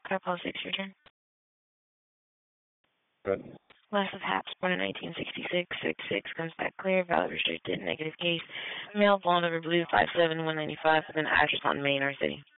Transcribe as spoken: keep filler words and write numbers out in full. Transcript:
Car Pole six, your turn. Good. Last of Haps, born in nineteen sixty-six, six six, comes back clear, valid restricted, negative case. Male, blonde over blue, five seven, one ninety-five, with an address on Main or City.